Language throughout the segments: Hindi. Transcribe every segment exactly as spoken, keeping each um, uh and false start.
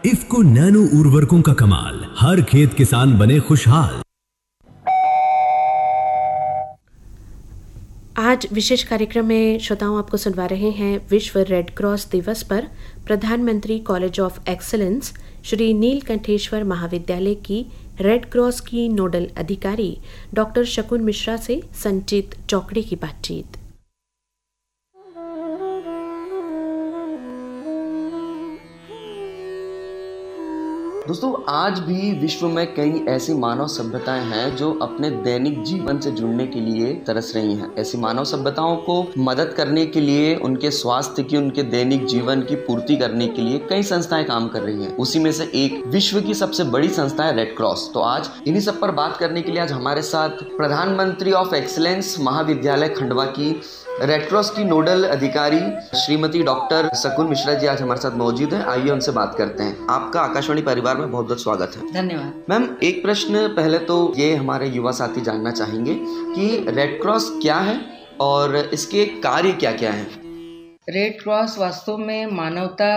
इफ्को नैनो उर्वरकों का कमाल, हर खेत किसान बने खुशहाल। आज विशेष कार्यक्रम में श्रोताओं आपको सुनवा रहे हैं विश्व रेड क्रॉस दिवस पर प्रधानमंत्री college of excellence Shri Neelkantheshwar महाविद्यालय की रेड क्रॉस की नोडल अधिकारी डॉक्टर शकुन मिश्रा से संचित चौकड़ी की बातचीत। दोस्तों, आज भी विश्व में कई ऐसी मानव सभ्यताएं हैं जो अपने दैनिक जीवन से जुड़ने के लिए तरस रही हैं। ऐसी मानव सभ्यताओं को मदद करने के लिए, उनके स्वास्थ्य की, उनके दैनिक जीवन की पूर्ति करने के लिए कई संस्थाएं काम कर रही हैं। उसी में से एक विश्व की सबसे बड़ी संस्था है रेड क्रॉस। तो आज इन्हीं सब पर बात करने के लिए आज हमारे साथ प्रधानमंत्री ऑफ एक्सीलेंस महाविद्यालय खंडवा की रेड क्रॉस की नोडल अधिकारी श्रीमती डॉक्टर शकुन मिश्रा जी आज हमारे साथ मौजूद हैं। आइए उनसे बात करते हैं। आपका आकाशवाणी परिवार में बहुत बहुत स्वागत है। धन्यवाद। मैम, एक प्रश्न पहले तो ये हमारे युवा साथी जानना चाहेंगे कि रेड क्रॉस क्या है और इसके कार्य क्या क्या हैं? रेड क्रॉस वास्तव में मानवता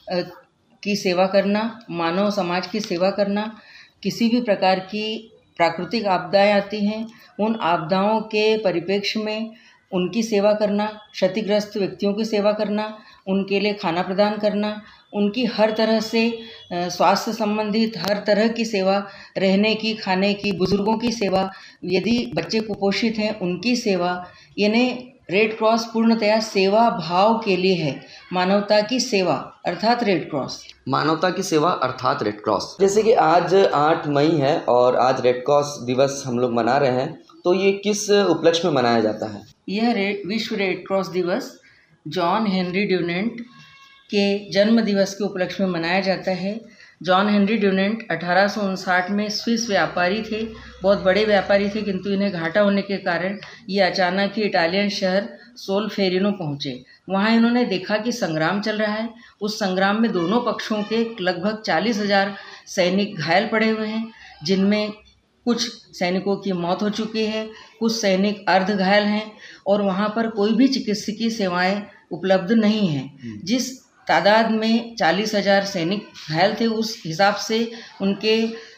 की सेवा करना, मानव समाज की सेवा करना, किसी भी प्रकार की प्राकृतिक आपदाएं आती हैं उन आपदाओं के परिप्रेक्ष्य में उनकी सेवा करना, क्षतिग्रस्त व्यक्तियों की सेवा करना, उनके लिए खाना प्रदान करना, उनकी हर तरह से स्वास्थ्य संबंधित हर तरह की सेवा, रहने की, खाने की, बुजुर्गों की सेवा, यदि बच्चे कुपोषित हैं उनकी सेवा, यानी रेड क्रॉस पूर्णतया सेवा भाव के लिए है। मानवता की सेवा अर्थात रेड क्रॉस। मानवता की सेवा अर्थात रेड क्रॉस। जैसे कि आज आठ मई है और आज रेड क्रॉस दिवस हम लोग मना रहे हैं, तो ये किस उपलक्ष्य में मनाया जाता है? यह रेड विश्व रेड क्रॉस दिवस जॉन हेनरी ड्यूनेंट के जन्म दिवस के उपलक्ष्य में मनाया जाता है। जॉन हेनरी ड्यूनेंट अठारह सौ उनसाठ में स्विस व्यापारी थे, बहुत बड़े व्यापारी थे, किंतु इन्हें घाटा होने के कारण ये अचानक ही इटालियन शहर सोल्फेरिनो पहुँचे। वहाँ इन्होंने देखा कि संग्राम चल रहा है। उस संग्राम में दोनों पक्षों के लगभग चालीस हजार सैनिक घायल पड़े हुए हैं, जिनमें कुछ सैनिकों की मौत हो चुकी है, कुछ सैनिक अर्ध घायल हैं और वहाँ पर कोई भी चिकित्सकीय सेवाएं उपलब्ध नहीं हैं। जिस तादाद में चालीस हजार सैनिक घायल थे, उस हिसाब से उनके